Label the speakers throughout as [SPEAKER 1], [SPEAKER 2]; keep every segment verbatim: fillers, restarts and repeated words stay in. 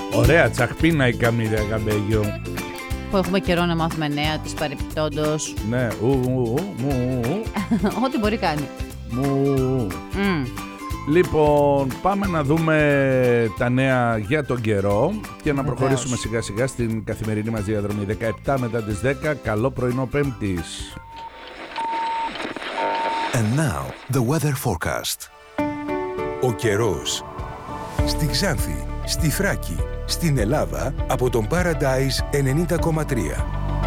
[SPEAKER 1] Ωραία, τσαχπίνα η Καμίλια Καμπέγιο.
[SPEAKER 2] Που έχουμε καιρό να μάθουμε νέα της παρεπιπτόντος.
[SPEAKER 1] Ναι, ου, ου, ου, μου,
[SPEAKER 2] Ό,τι μπορεί κάνει.
[SPEAKER 1] μου.
[SPEAKER 2] Mm.
[SPEAKER 1] Λοιπόν, πάμε να δούμε τα νέα για τον καιρό και να
[SPEAKER 2] Βεβαίως.
[SPEAKER 1] προχωρήσουμε σιγά σιγά στην καθημερινή μας διαδρομή. δεκαεπτά μετά τις δέκα, καλό πρωινό Πέμπτης.
[SPEAKER 3] And now, the weather forecast. Ο καιρός. Στη Ξάνθη, στη Θράκη, στην Ελλάδα, από τον Paradise ενενήντα κόμμα τρία.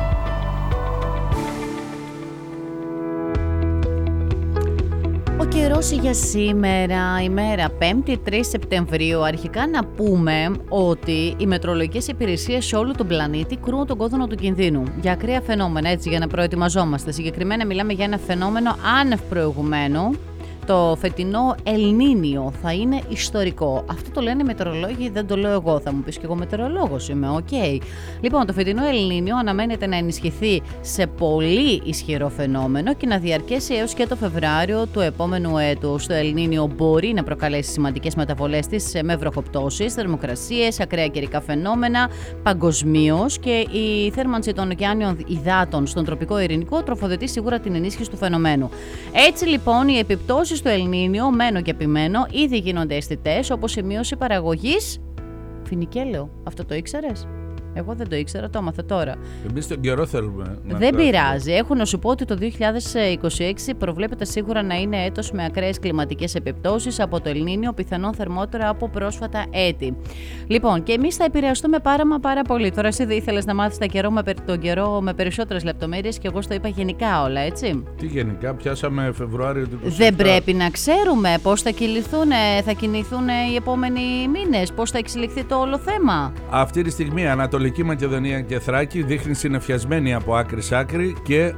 [SPEAKER 2] Ο καιρός για σήμερα, ημέρα πέμπτη τρεις Σεπτεμβρίου, αρχικά να πούμε ότι οι μετρολογικές υπηρεσίες σε όλο τον πλανήτη κρούν τον κόδωνα του κινδύνου για ακραία φαινόμενα, έτσι, για να προετοιμαζόμαστε. Συγκεκριμένα μιλάμε για ένα φαινόμενο άνευ προηγουμένου. Το φετινό Ελνίνιο θα είναι ιστορικό. Αυτό το λένε οι μετεωρολόγοι, δεν το λέω εγώ. Θα μου πεις και εγώ μετεωρολόγος είμαι, οκ. Okay. Λοιπόν, το φετινό Ελνίνιο αναμένεται να ενισχυθεί σε πολύ ισχυρό φαινόμενο και να διαρκέσει έως και το Φεβράριο του επόμενου έτους. Το Ελνίνιο μπορεί να προκαλέσει σημαντικές μεταβολές της με βροχοπτώσεις, θερμοκρασίες, ακραία καιρικά φαινόμενα παγκοσμίως, και η θέρμανση των ωκεάνιων υδάτων στον τροπικό ειρηνικό τροφοδοτεί σίγουρα την ενίσχυση του φαινομένου. Έτσι λοιπόν, οι επιπτώσεις στο Ελνίνιο, μένω και επιμένω, ήδη γίνονται αισθητές, όπως η μείωση παραγωγής φινικέλαιο. Αυτό το ήξερες? Εγώ δεν το ήξερα, το έμαθα τώρα.
[SPEAKER 1] Εμείς τον καιρό θέλουμε. Να
[SPEAKER 2] δεν
[SPEAKER 1] κρατήσουμε.
[SPEAKER 2] πειράζει. Έχω να σου πω ότι το δύο χιλιάδες είκοσι έξι προβλέπεται σίγουρα να είναι έτος με ακραίες κλιματικές επιπτώσεις από το Ελνίνιο, πιθανόν θερμότερα από πρόσφατα έτη. Λοιπόν, και εμείς θα επηρεαστούμε πάρα μα πάρα πολύ. Τώρα, εσύ δεν ήθελες να μάθεις τα καιρό με, τον καιρό με περισσότερες λεπτομέρειες και εγώ στο είπα γενικά όλα, έτσι.
[SPEAKER 1] Τι γενικά, πιάσαμε Φεβρουάριο του είκοσι επτά.
[SPEAKER 2] Δεν πρέπει να ξέρουμε πώς θα κινηθούν, θα κινηθούν οι επόμενοι μήνες, πώς θα εξελιχθεί το όλο θέμα.
[SPEAKER 1] Αυτή τη στιγμή Ανατολική Μακεδονία και Θράκη δείχνει συννεφιασμένη από άκρη σ' άκρη και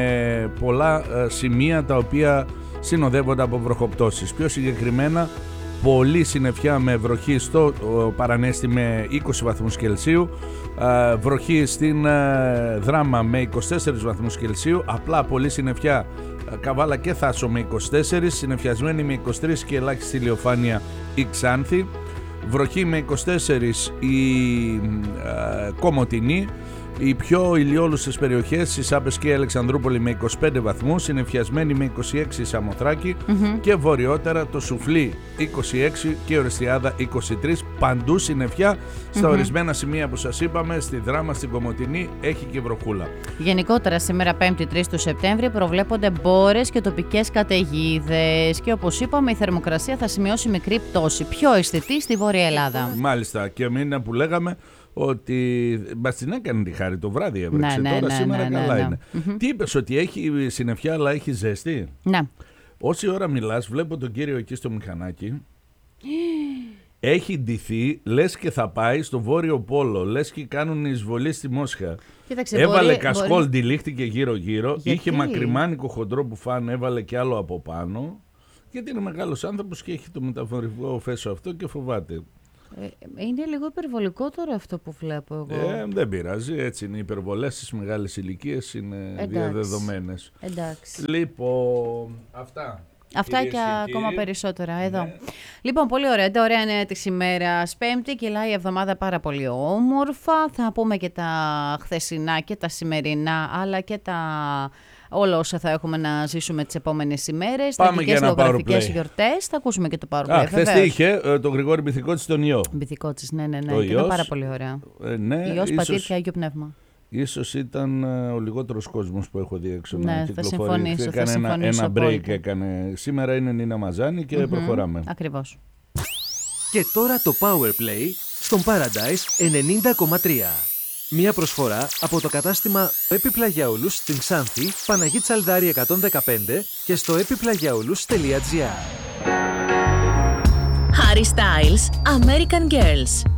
[SPEAKER 1] με πολλά ε, σημεία τα οποία συνοδεύονται από βροχοπτώσεις. Πιο συγκεκριμένα, πολύ συννεφιά με βροχή στο ο, Παρανέστη με είκοσι βαθμούς Κελσίου, ε, βροχή στην ε, Δράμα με είκοσι τέσσερις βαθμούς Κελσίου, απλά πολύ συννεφιά ε, Καβάλα και Θάσο με είκοσι τέσσερα, συννεφιασμένη με είκοσι τρία και ελάχιστη ηλιοφάνεια η Ξάνθη. Βροχή με είκοσι τέσσερα η ε, Κομοτηνή, οι πιο ηλιόλουσες περιοχές η Σάπες και η Αλεξανδρούπολη με είκοσι πέντε βαθμούς, συννεφιασμένη με είκοσι έξι η Σαμοθράκη mm-hmm. και βορειότερα το Σουφλί είκοσι έξι και η Ορεστιάδα είκοσι τρία. Παντού συννεφιά, στα mm-hmm. ορισμένα σημεία που σας είπαμε, στη Δράμα, στην Κομοτηνή έχει και βροχούλα.
[SPEAKER 2] Γενικότερα σήμερα πέμπτη τρεις του Σεπτέμβρη προβλέπονται μπόρες και τοπικές καταιγίδες και όπως είπαμε η θερμοκρασία θα σημειώσει μικρή πτώση, πιο αισθητή στη Βόρεια Ελλάδα.
[SPEAKER 1] Μάλιστα, και μήνα που λέγαμε ότι μας την έκανε τη χάρη το βράδυ έβρεξε,
[SPEAKER 2] ναι, ναι,
[SPEAKER 1] τώρα
[SPEAKER 2] ναι,
[SPEAKER 1] σήμερα
[SPEAKER 2] ναι,
[SPEAKER 1] καλά
[SPEAKER 2] ναι.
[SPEAKER 1] είναι. Mm-hmm. Τι είπες, ότι έχει συννεφιά αλλά έχει ζέστη?
[SPEAKER 2] Ναι.
[SPEAKER 1] Όση ώρα μιλάς βλέπω τον κύριο εκεί στο μηχανάκι, έχει ντυθεί, λες και θα πάει στο Βόρειο Πόλο, λες και κάνουν εισβολή στη Μόσχα.
[SPEAKER 2] Κοίταξε,
[SPEAKER 1] έβαλε
[SPEAKER 2] μπορεί,
[SPEAKER 1] κασκόλ,
[SPEAKER 2] μπορεί...
[SPEAKER 1] ντυλίχτηκε γύρω γύρω.
[SPEAKER 2] Γιατί?
[SPEAKER 1] Είχε μακριμάνικο χοντρό που φάνε, έβαλε και άλλο από πάνω, γιατί είναι μεγάλος άνθρωπος και έχει το μεταφορικό φέσο αυτό και φοβάται.
[SPEAKER 2] Είναι λίγο υπερβολικό τώρα αυτό που βλέπω εγώ.
[SPEAKER 1] Ε, δεν πειράζει, έτσι είναι. Οι υπερβολές στις μεγάλες ηλικίες είναι
[SPEAKER 2] Εντάξει.
[SPEAKER 1] διαδεδομένες.
[SPEAKER 2] Εντάξει.
[SPEAKER 1] Λοιπόν, αυτά.
[SPEAKER 2] Αυτά και, και ακόμα περισσότερα εδώ. Ναι. Λοιπόν, πολύ ωραία. Τα ωραία είναι της ημέρας Πέμπτη. Κυλάει η εβδομάδα πάρα πολύ όμορφα. Θα πούμε και τα χθεσινά και τα σημερινά, αλλά και τα όλα όσα θα έχουμε να ζήσουμε τις επόμενες ημέρες.
[SPEAKER 1] Πάμε για ένα
[SPEAKER 2] γεωγραφικές γιορτές. Θα ακούσουμε και το Power Play.
[SPEAKER 1] Α, χθες τι είχε, το Γρηγόρη Μπιθικότσι τον ιό.
[SPEAKER 2] Μπιθικότσης, ναι, ναι, ναι.
[SPEAKER 1] Ο
[SPEAKER 2] και
[SPEAKER 1] ιός,
[SPEAKER 2] είναι πάρα πολύ ωραία.
[SPEAKER 1] Ε, ναι,
[SPEAKER 2] Υιός,
[SPEAKER 1] ίσως...
[SPEAKER 2] πατήρ και Άγιο Πνεύμα.
[SPEAKER 1] Ίσως ήταν ο λιγότερος κόσμος που έχω δει έξω
[SPEAKER 2] ναι,
[SPEAKER 1] να κυκλοφορεί.
[SPEAKER 2] Θα
[SPEAKER 1] έκανε
[SPEAKER 2] θα
[SPEAKER 1] ένα, ένα break έκανε. Σήμερα είναι Νίνα Μαζάνη και mm-hmm, προχωράμε.
[SPEAKER 2] Ακριβώς.
[SPEAKER 4] Και τώρα το Power Play στον Paradise ενενήντα κόμμα τρία. Μία προσφορά από το κατάστημα Επιπλαγιαούλους στην Ξάνθη, Παναγή Τσαλδάρη εκατόν δεκαπέντε και στο επιπλαγιαούλους τελεία τζι άρ.
[SPEAKER 5] Harry Styles, American Girls.